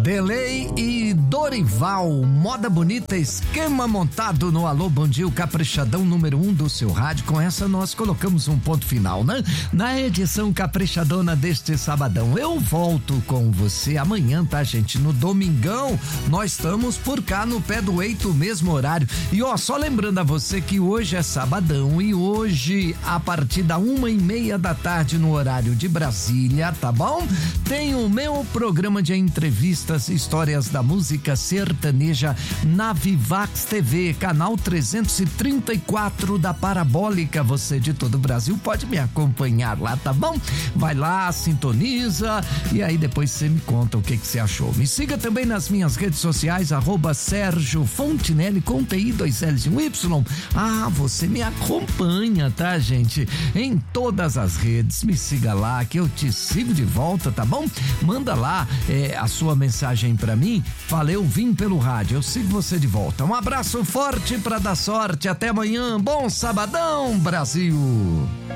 Delay e Dorival, moda bonita, esquema montado no Alô Bom Dia, o caprichadão número 1 do seu rádio. Com essa nós colocamos um ponto final, né? Na edição caprichadona deste sabadão. Eu volto com você amanhã, tá, gente? No domingão, nós estamos por cá no pé do eito, mesmo horário. E ó, só lembrando a você que hoje é sabadão e hoje, a partir da 1:30 da tarde no horário de Brasília, tá bom? Tem o meu programa de entrevistas, histórias da música sertaneja na Vivax TV, canal 334 da Parabólica. Você de todo o Brasil pode me acompanhar lá, tá bom? Vai lá, sintoniza e aí depois você me conta o que você achou. Me siga também nas minhas redes sociais, @Sérgio Fontinelli com TI 2 L's e 1 Y. Ah, você me acompanha, tá, gente? Em todas as redes, me siga lá que eu te sigo de volta, tá bom? Manda lá a sua mensagem pra mim, valeu, vim pelo rádio, eu sigo você de volta. Um abraço forte pra dar sorte, até amanhã, bom sabadão, Brasil!